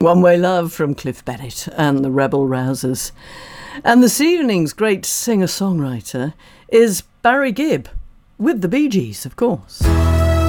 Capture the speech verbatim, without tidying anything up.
One Way Love from Cliff Bennett and the Rebel Rousers. And this evening's great singer-songwriter is Barry Gibb, with the Bee Gees, of course.